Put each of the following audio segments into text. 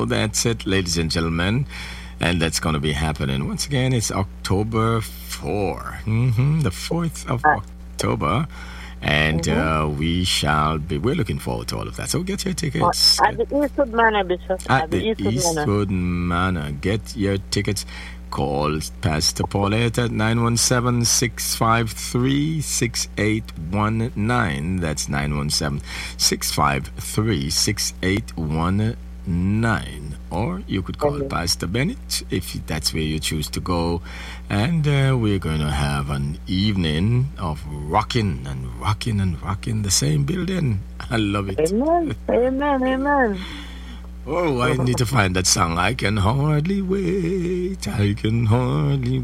So that's it, ladies and gentlemen. And that's going to be happening. Once again, it's October 4. The 4th of October. And we're looking forward to all of that. So get your tickets. At the Eastwood Manor, Bishop. At the Eastwood Manor. Get your tickets. Call Pastor Paulette at 917-653-6819. That's 917-653-6819. Or you could call Pastor Bennett if that's where you choose to go. And we're going to have an evening of rocking the same building. I love it. Amen. Amen. Oh, I need to find that song. I can hardly wait. I can hardly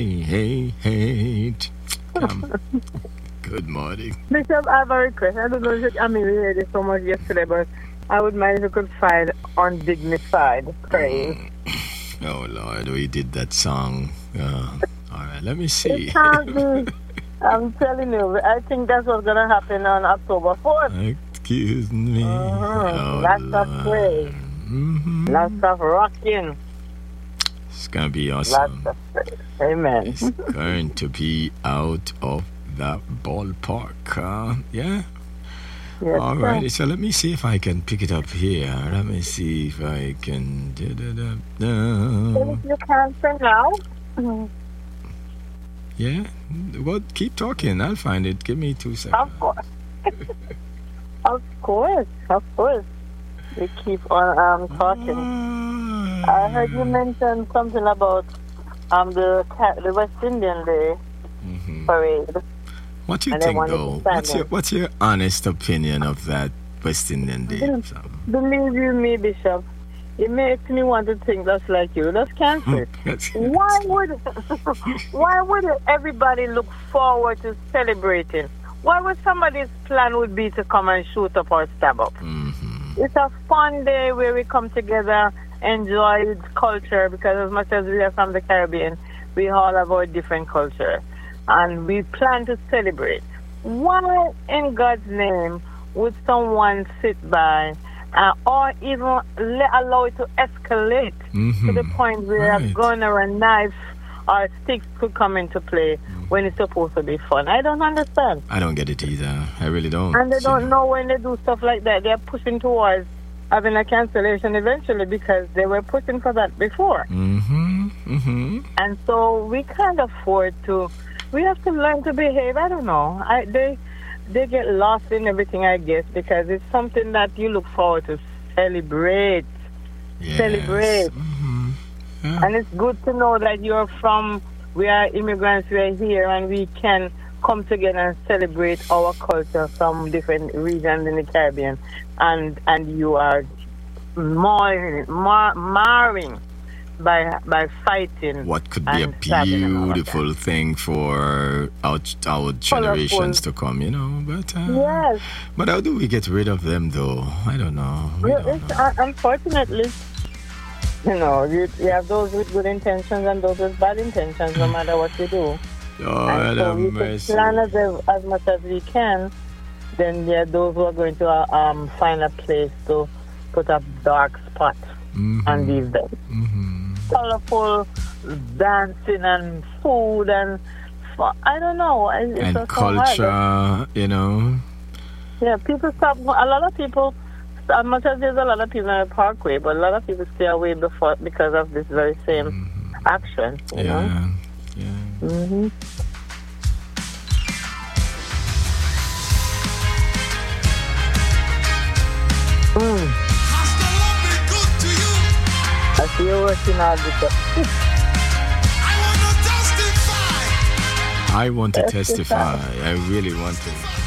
wait. Good morning. Bishop, I have a request. I don't know if we heard it so much yesterday, but I would mind if you could find Undignified Praise. Oh, Lord, we did that song. All right, let me see. It can't be. I'm telling you, I think that's what's going to happen on October 4th. Excuse me. Lots of praise. Lots of rocking. It's going to be awesome. Lots of praise. Amen. It's going to be out of the ballpark. Yeah? Yes, all right. So let me see if I can pick it up here. Let me see if I can. If you can for now. Yeah? Well, keep talking. I'll find it. Give me 2 seconds. Of course. Of course. We keep on talking. I heard you mention something about the West Indian Day parade. What do you think, though? What's your honest opinion of that West Indian Day? Believe you me, Bishop, it makes me want to think just like you. That's cancer. Why would everybody look forward to celebrating? Why would somebody's plan would be to come and shoot up or stab up? It's a fun day where we come together, enjoy culture, because as much as we are from the Caribbean, we all have our different culture. And we plan to celebrate. Why in God's name would someone sit by or even allow it to escalate to the point where a gun or a knife or sticks could come into play when it's supposed to be fun? I don't understand. I don't get it either. I really don't. And they don't know when they do stuff like that. They're pushing towards having a cancellation eventually because they were pushing for that before. And so we can't afford to. We have to learn to behave. I don't know. They get lost in everything, I guess, because it's something that you look forward to celebrate. Yes. Celebrate. Yeah. And it's good to know that we are immigrants, we are here, and we can come together and celebrate our culture from different regions in the Caribbean. And you are marring by fighting. What could be a beautiful thing for our generations to come, But yes. But how do we get rid of them, though? I don't know. Unfortunately, you have those with good intentions and those with bad intentions, no matter what you do. Lord have mercy. Plan as much as we can. Then there are those who are going to find a place to put a dark spot and leave them. Colorful dancing and food and I don't know. It's and culture, Yeah, people stop. A lot of people, as much as there's a lot of people in the Parkway, but a lot of people stay away because of this very same action. You know? I see you working hard with it. I want to testify. I really want to.